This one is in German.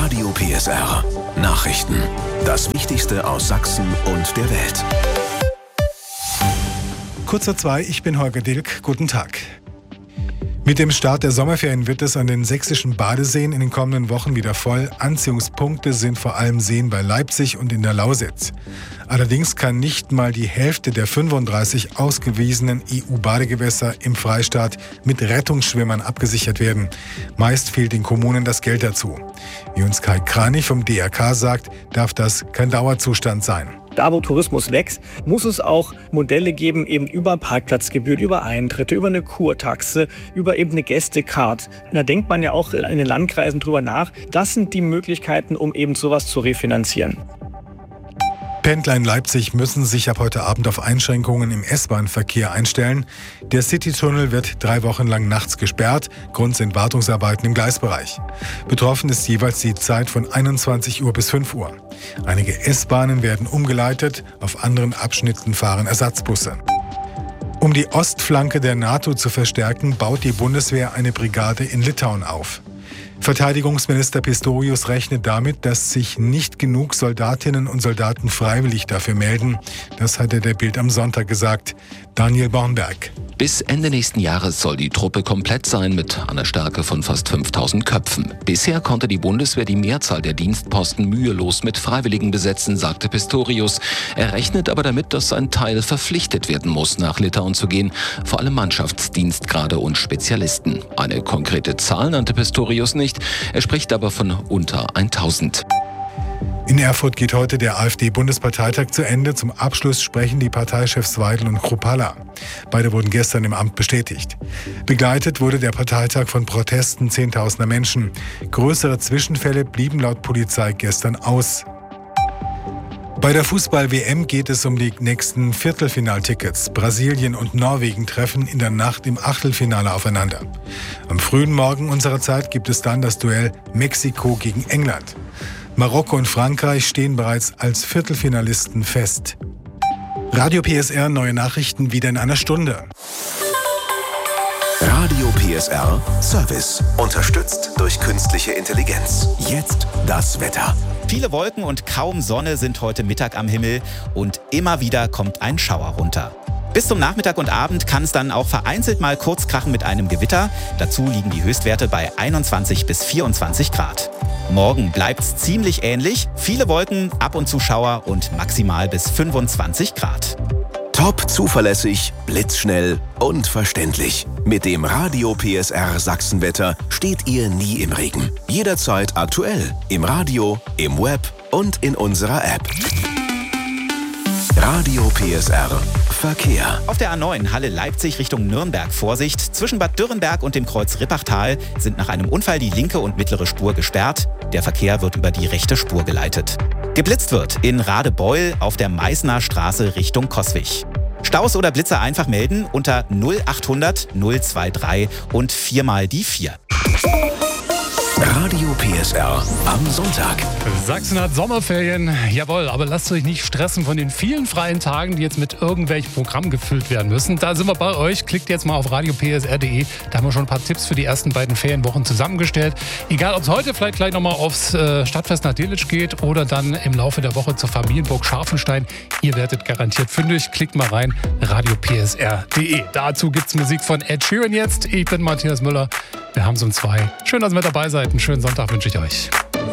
Radio PSR Nachrichten. Das Wichtigste aus Sachsen und der Welt. Kurz vor 2, ich bin Holger Dilk. Guten Tag. Mit dem Start der Sommerferien wird es an den sächsischen Badeseen in den kommenden Wochen wieder voll. Anziehungspunkte sind vor allem Seen bei Leipzig und in der Lausitz. Allerdings kann nicht mal die Hälfte der 35 ausgewiesenen EU-Badegewässer im Freistaat mit Rettungsschwimmern abgesichert werden. Meist fehlt den Kommunen das Geld dazu. Wie uns Kai Kranich vom DRK sagt, darf das kein Dauerzustand sein. Da, wo Tourismus wächst, muss es auch Modelle geben, eben über Parkplatzgebühren, über Eintritte, über eine Kurtaxe, über eben eine Gästecard. Da denkt man ja auch in den Landkreisen drüber nach. Das sind die Möglichkeiten, um eben sowas zu refinanzieren. Pendler in Leipzig müssen sich ab heute Abend auf Einschränkungen im S-Bahn-Verkehr einstellen. Der Citytunnel wird 3 Wochen lang nachts gesperrt. Grund sind Wartungsarbeiten im Gleisbereich. Betroffen ist jeweils die Zeit von 21 Uhr bis 5 Uhr. Einige S-Bahnen werden umgeleitet, auf anderen Abschnitten fahren Ersatzbusse. Um die Ostflanke der NATO zu verstärken, baut die Bundeswehr eine Brigade in Litauen auf. Verteidigungsminister Pistorius rechnet damit, dass sich nicht genug Soldatinnen und Soldaten freiwillig dafür melden. Das hat er der Bild am Sonntag gesagt. Daniel Bornberg. Bis Ende nächsten Jahres soll die Truppe komplett sein mit einer Stärke von fast 5000 Köpfen. Bisher konnte die Bundeswehr die Mehrzahl der Dienstposten mühelos mit Freiwilligen besetzen, sagte Pistorius. Er rechnet aber damit, dass ein Teil verpflichtet werden muss, nach Litauen zu gehen. Vor allem Mannschaftsdienstgrade und Spezialisten. Eine konkrete Zahl nannte Pistorius nicht. Er spricht aber von unter 1000. In Erfurt geht heute der AfD-Bundesparteitag zu Ende. Zum Abschluss sprechen die Parteichefs Weidel und Kruppalla. Beide wurden gestern im Amt bestätigt. Begleitet wurde der Parteitag von Protesten Zehntausender Menschen. Größere Zwischenfälle blieben laut Polizei gestern aus. Bei der Fußball-WM geht es um die nächsten Viertelfinaltickets. Brasilien und Norwegen treffen in der Nacht im Achtelfinale aufeinander. Am frühen Morgen unserer Zeit gibt es dann das Duell Mexiko gegen England. Marokko und Frankreich stehen bereits als Viertelfinalisten fest. Radio PSR, neue Nachrichten wieder in einer Stunde. Radio PSR Service. Unterstützt durch künstliche Intelligenz. Jetzt das Wetter. Viele Wolken und kaum Sonne sind heute Mittag am Himmel und immer wieder kommt ein Schauer runter. Bis zum Nachmittag und Abend kann es dann auch vereinzelt mal kurz krachen mit einem Gewitter. Dazu liegen die Höchstwerte bei 21 bis 24 Grad. Morgen bleibt's ziemlich ähnlich. Viele Wolken, ab und zu Schauer und maximal bis 25 Grad. Top zuverlässig, blitzschnell und verständlich. Mit dem Radio PSR Sachsenwetter steht ihr nie im Regen. Jederzeit aktuell. Im Radio, im Web und in unserer App. Radio PSR Verkehr. Auf der A9 Halle-Leipzig Richtung Nürnberg Vorsicht. Zwischen Bad Dürrenberg und dem Kreuz Rippachtal sind nach einem Unfall die linke und mittlere Spur gesperrt. Der Verkehr wird über die rechte Spur geleitet. Geblitzt wird in Radebeul auf der Meißner Straße Richtung Coswig. Staus oder Blitzer einfach melden unter 0800 023 und 4 mal die 4. Radio PSR am Sonntag. Sachsen hat Sommerferien, jawohl, aber lasst euch nicht stressen von den vielen freien Tagen, die jetzt mit irgendwelchen Programmen gefüllt werden müssen. Da sind wir bei euch. Klickt jetzt mal auf radiopsr.de. Da haben wir schon ein paar Tipps für die ersten beiden Ferienwochen zusammengestellt. Egal, ob es heute vielleicht gleich nochmal aufs Stadtfest nach Delitzsch geht oder dann im Laufe der Woche zur Familienburg Scharfenstein. Ihr werdet garantiert fündig. Klickt mal rein, radiopsr.de. Dazu gibt's Musik von Ed Sheeran jetzt. Ich bin Matthias Müller. Wir haben es um 2. Schön, dass ihr mit dabei seid. Einen schönen Sonntag wünsche ich euch.